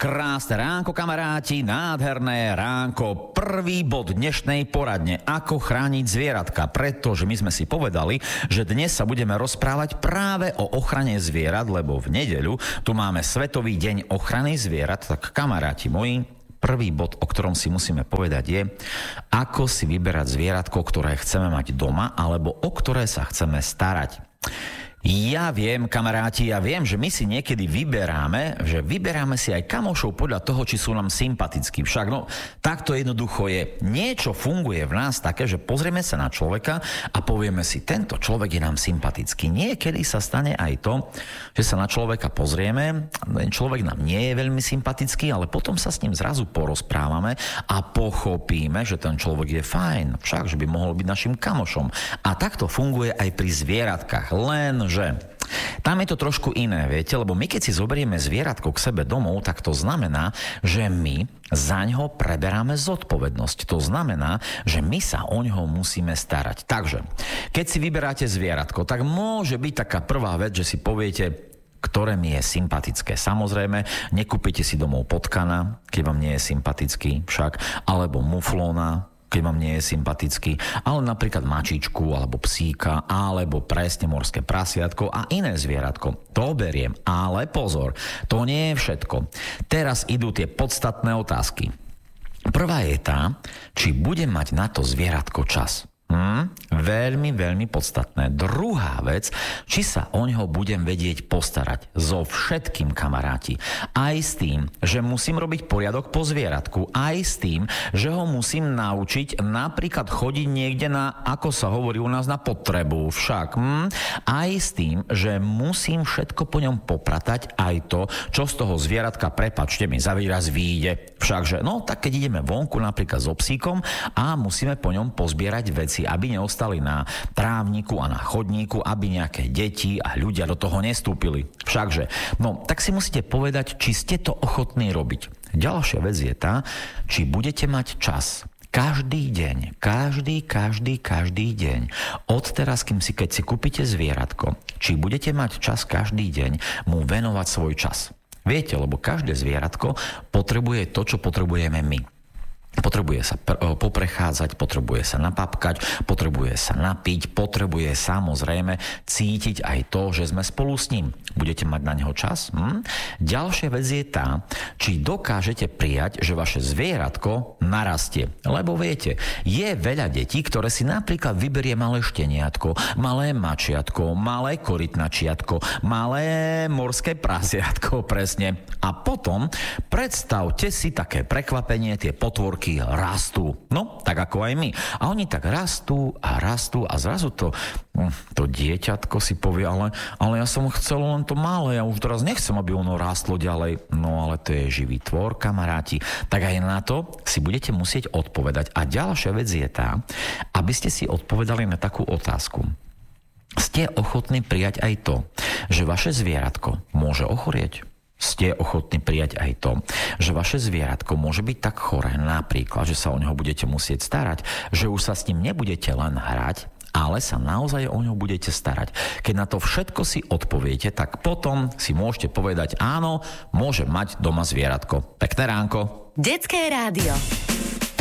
Krásne ránko, kamaráti, nádherné ránko. Prvý bod dnešnej poradne, ako chrániť zvieratka, pretože my sme si povedali, že dnes sa budeme rozprávať práve o ochrane zvierat, lebo v nedeľu tu máme Svetový deň ochrany zvierat. Tak kamaráti moji, prvý bod, o ktorom si musíme povedať je, ako si vyberať zvieratko, ktoré chceme mať doma, alebo o ktoré sa chceme starať. Ja viem, kamaráti, ja viem, že my si niekedy vyberáme si aj kamošov podľa toho, či sú nám sympatickí. Však no, takto jednoducho je. Niečo funguje v nás také, že pozrieme sa na človeka a povieme si, tento človek je nám sympatický. Niekedy sa stane aj to, že sa na človeka pozrieme, ten človek nám nie je veľmi sympatický, ale potom sa s ním zrazu porozprávame a pochopíme, že ten človek je fajn, však, že by mohol byť našim kamošom. A takto funguje aj pri zvieratkách, lenže tam je to trošku iné, viete, lebo my keď si zoberieme zvieratko k sebe domov, tak to znamená, že my zaňho preberáme zodpovednosť. To znamená, že my sa o ňoho musíme starať. Takže, keď si vyberáte zvieratko, tak môže byť taká prvá vec, že si poviete, ktoré mi je sympatické. Samozrejme, nekúpite si domov potkana, keď vám nie je sympatický však, alebo muflóna, keď vám nie je sympatický, ale napríklad mačičku, alebo psíka, alebo presne morské prasiatko a iné zvieratko. To beriem, ale pozor, to nie je všetko. Teraz idú tie podstatné otázky. Prvá je tá, či budem mať na to zvieratko čas. Veľmi, veľmi podstatné. Druhá vec, či sa o ňoho budem vedieť postarať. So všetkým, kamaráti. Aj s tým, že musím robiť poriadok po zvieratku. Aj s tým, že ho musím naučiť napríklad chodiť niekde na, ako sa hovorí u nás, na potrebu. Však. Aj s tým, že musím všetko po ňom popratať, aj to, čo z toho zvieratka, prepáčte mi, za výraz vyjde. Všakže, no tak keď ideme vonku napríklad so psíkom a musíme po ňom pozbierať veci, aby neostali na trávniku a na chodníku, aby nejaké deti a ľudia do toho nestúpili. Všakže, no tak si musíte povedať, či ste to ochotní robiť. Ďalšia vec je tá, či budete mať čas. Každý deň, každý deň. Od teraz, keď si kúpite zvieratko, či budete mať čas každý deň mu venovať svoj čas. Viete, lebo každé zvieratko potrebuje to, čo potrebujeme my. Potrebuje sa poprechádzať, potrebuje sa napapkať, potrebuje sa napiť, potrebuje samozrejme cítiť aj to, že sme spolu s ním. Budete mať na neho čas? Ďalšia vec je tá, či dokážete prijať, že vaše zvieratko narastie. Lebo viete, je veľa detí, ktoré si napríklad vyberie malé šteniatko, malé mačiatko, malé korytnačiatko, malé morské prasiatko, presne. A potom predstavte si také prekvapenie, tie potvorky rastú. No, tak ako aj my. A oni tak rastú a zrazu to dieťatko si povie, ale ja som chcel len to malé, ja už teraz nechcem, aby ono rástlo ďalej. No, ale to je živý tvor, kamaráti. Tak aj na to si budete musieť odpovedať. A ďalšia vec je tá, aby ste si odpovedali na takú otázku. Ste ochotní prijať aj to, že vaše zvieratko môže ochorieť? Ste ochotní prijať aj to, že vaše zvieratko môže byť tak choré, napríklad, že sa o neho budete musieť starať, že už sa s ním nebudete len hrať, ale sa naozaj o ňo budete starať. Keď na to všetko si odpoviete, tak potom si môžete povedať áno, môžem mať doma zvieratko. Pekné ránko. Detské rádio.